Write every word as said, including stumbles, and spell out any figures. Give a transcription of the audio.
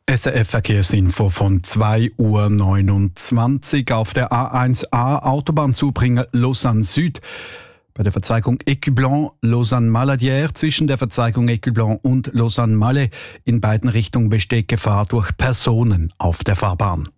S R F Verkehrsinfo von zwei Uhr neunundzwanzig auf der A eins A Autobahnzubringer Lausanne Süd. Bei der Verzweigung Écublens Lausanne-Maladière zwischen der Verzweigung Écublens und Lausanne-Malais in beiden Richtungen besteht Gefahr durch Personen auf der Fahrbahn.